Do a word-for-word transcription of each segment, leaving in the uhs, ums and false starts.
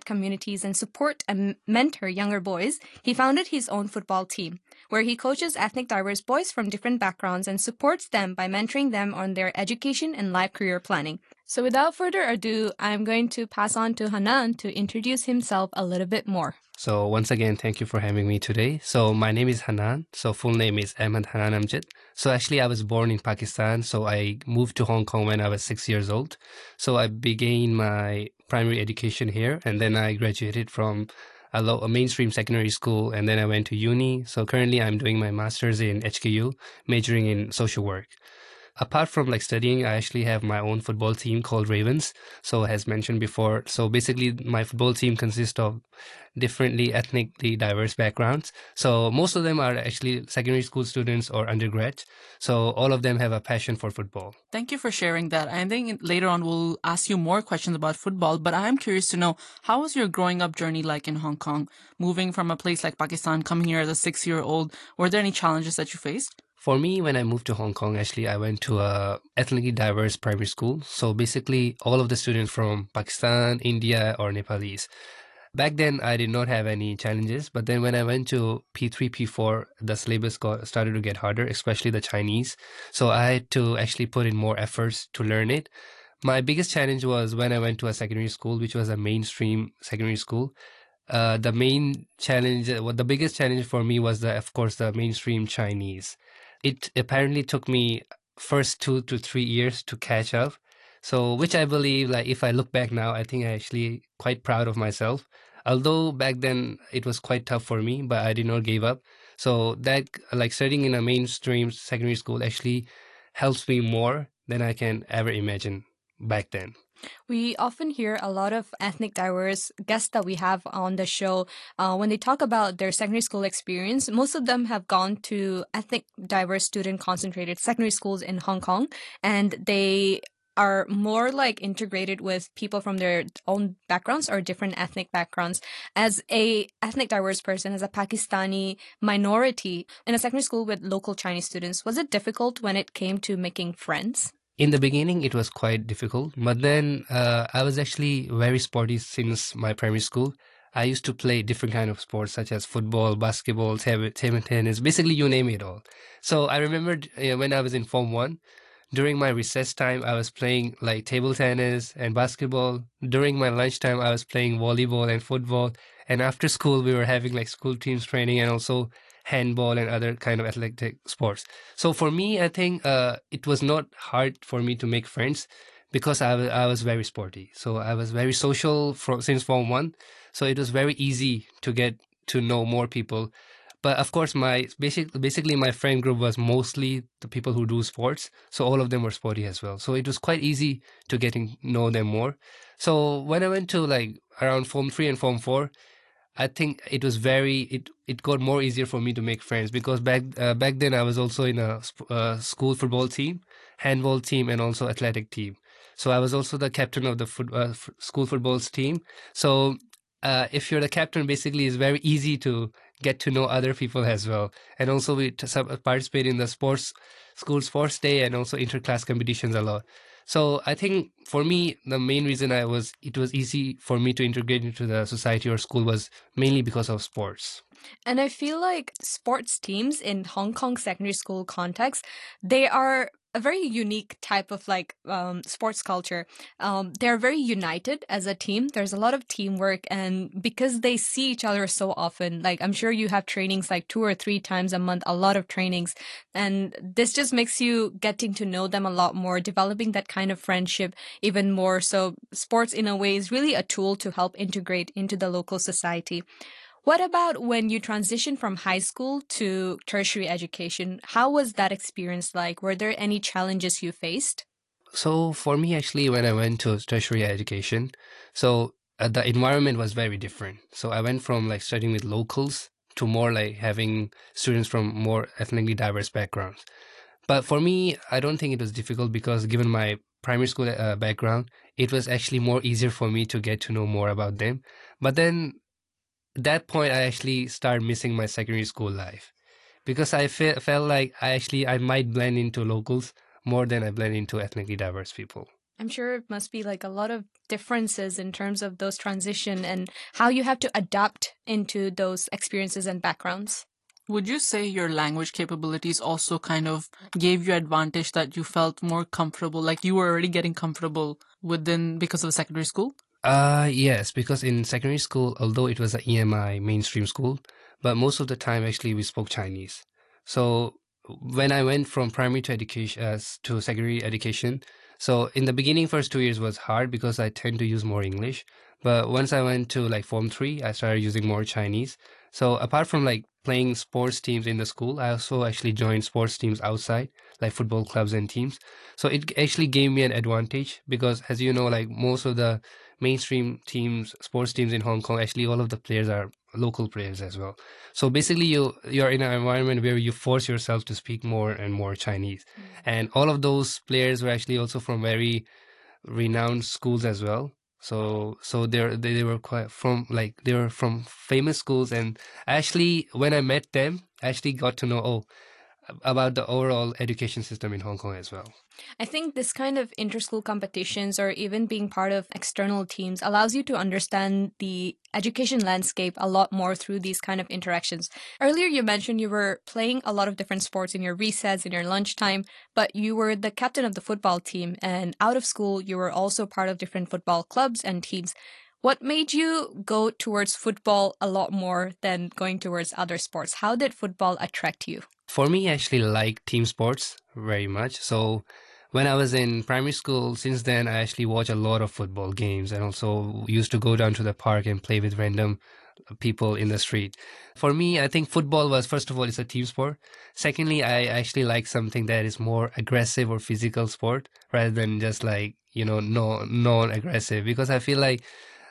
help communities and support and mentor younger boys, he founded his own football team, where he coaches ethnic diverse boys from different backgrounds and supports them by mentoring them on their education and life career planning. So without further ado, I'm going to pass on to Hanan to introduce himself a little bit more. So once again, thank you for having me today. So my name is Hanan. So full name is Ahmed Hanan Amjad. So actually I was born in Pakistan. So I moved to Hong Kong when I was six years old. So I began my primary education here, and then I graduated from a, low, a mainstream secondary school, and then I went to uni. So currently I'm doing my master's in H K U, majoring in social work. Apart from like studying, I actually have my own football team called Ravens. So as mentioned before, so basically my football team consists of differently ethnically diverse backgrounds. So most of them are actually secondary school students or undergrads. So all of them have a passion for football. Thank you for sharing that. I think later on we'll ask you more questions about football, but I'm curious to know, how was your growing up journey like in Hong Kong? Moving from a place like Pakistan, coming here as a six-year-old, were there any challenges that you faced? For me, when I moved to Hong Kong, actually, I went to a ethnically diverse primary school. So basically, all of the students from Pakistan, India, or Nepalese. Back then, I did not have any challenges. But then when I went to P three, P four, the syllabus got, started to get harder, especially the Chinese. So I had to actually put in more efforts to learn it. My biggest challenge was when I went to a secondary school, which was a mainstream secondary school. Uh, the main challenge, what the biggest challenge for me was, the, of course, the mainstream Chinese. It apparently took me first two to three years to catch up. So, which I believe, like, if I look back now, I think I actually quite proud of myself. Although back then it was quite tough for me, but I did not give up. So that, like, studying in a mainstream secondary school actually helps me more than I can ever imagine back then. We often hear a lot of ethnic diverse guests that we have on the show. Uh, when they talk about their secondary school experience, most of them have gone to ethnic diverse student concentrated secondary schools in Hong Kong, and they are more like integrated with people from their own backgrounds or different ethnic backgrounds. As a ethnic diverse person, as a Pakistani minority in a secondary school with local Chinese students, was it difficult when it came to making friends? In the beginning, it was quite difficult, but then uh, I was actually very sporty since my primary school. I used to play different kind of sports such as football, basketball, table, table tennis, basically you name it all. So I remembered uh, when I was in Form one, during my recess time, I was playing like table tennis and basketball. During my lunchtime, I was playing volleyball and football. And after school, we were having like school teams training and also handball and other kind of athletic sports. So for me, I think uh, it was not hard for me to make friends because I was, I was very sporty. So I was very social from, since Form one. So it was very easy to get to know more people. But of course, my basic, basically my friend group was mostly the people who do sports. So all of them were sporty as well. So it was quite easy to get to know them more. So when I went to like around Form three and Form four, I think it was very, it, it got more easier for me to make friends because back uh, back then I was also in a uh, school football team, handball team, and also athletic team. So I was also the captain of the foot, uh, f- school football's team. So uh, if you're the captain, basically it's very easy to get to know other people as well. And also we t- participate in the sports, school sports day and also interclass competitions a lot. So I think for me, the main reason I was, it was easy for me to integrate into the society or school was mainly because of sports. And I feel like sports teams in Hong Kong secondary school context, they are a very unique type of like um, sports culture. Um, they're very united as a team. There's a lot of teamwork, and because they see each other so often, like I'm sure you have trainings like two or three times a month, a lot of trainings. And this just makes you getting to know them a lot more, developing that kind of friendship even more. So sports in a way is really a tool to help integrate into the local society. What about when you transitioned from high school to tertiary education? How was that experience like? Were there any challenges you faced? So for me, actually, when I went to tertiary education, so uh, the environment was very different. So I went from like studying with locals to more like having students from more ethnically diverse backgrounds. But for me, I don't think it was difficult because given my primary school uh, background, it was actually more easier for me to get to know more about them. But then at that point, I actually started missing my secondary school life because I fe- felt like I actually I might blend into locals more than I blend into ethnically diverse people. I'm sure it must be like a lot of differences in terms of those transition and how you have to adapt into those experiences and backgrounds. Would you say your language capabilities also kind of gave you advantage that you felt more comfortable, like you were already getting comfortable within because of secondary school? Uh, yes, because in secondary school, although it was a E M I mainstream school, but most of the time actually we spoke Chinese. So when I went from primary to education uh, s- to secondary education, so in the beginning, first two years was hard because I tend to use more English. But once I went to like Form three, I started using more Chinese. So apart from like playing sports teams in the school, I also actually joined sports teams outside, like football clubs and teams. So it actually gave me an advantage because, as you know, like most of the mainstream teams, sports teams in Hong Kong, actually all of the players are local players as well. So basically, you you're in an environment where you force yourself to speak more and more Chinese, and all of those players were actually also from very renowned schools as well. So so they're they, they were quite from like they were from famous schools, and actually when I met them, I actually got to know oh about the overall education system in Hong Kong as well. I think this kind of inter-school competitions or even being part of external teams allows you to understand the education landscape a lot more through these kind of interactions. Earlier, you mentioned you were playing a lot of different sports in your recess, in your lunchtime, but you were the captain of the football team, and out of school, you were also part of different football clubs and teams. What made you go towards football a lot more than going towards other sports? How did football attract you? For me, I actually like team sports very much. So when I was in primary school, since then I actually watch a lot of football games and also used to go down to the park and play with random people in the street. For me, I think football was, first of all, it's a team sport. Secondly, I actually like something that is more aggressive or physical sport rather than just like, you know, no non-aggressive, because I feel like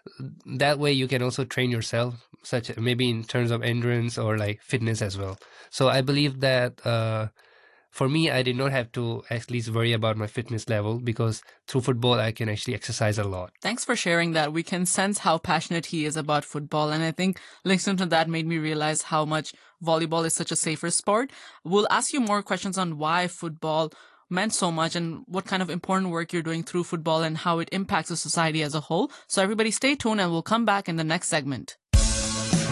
that way you can also train yourself, such maybe in terms of endurance or like fitness as well. So I believe that uh, for me, I did not have to at least worry about my fitness level because through football I can actually exercise a lot. Thanks for sharing that. We can sense how passionate he is about football. And I think listening to that made me realize how much volleyball is such a safer sport. We'll ask you more questions on why football meant so much and what kind of important work you're doing through football and how it impacts the society as a whole. So everybody stay tuned and we'll come back in the next segment.